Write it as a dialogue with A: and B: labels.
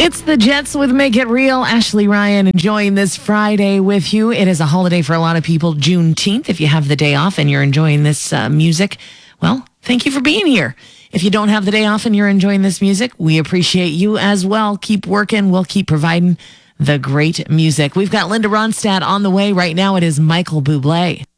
A: It's the Jets with Make It Real. Ashley Ryan enjoying this Friday with you. It is a holiday for a lot of people, Juneteenth. If you have the day off and you're enjoying this music, well, thank you for being here. If you don't have the day off and you're enjoying this music, we appreciate you as well. Keep working. We'll keep providing the great music. We've got Linda Ronstadt on the way right now. It is Michael Bublé.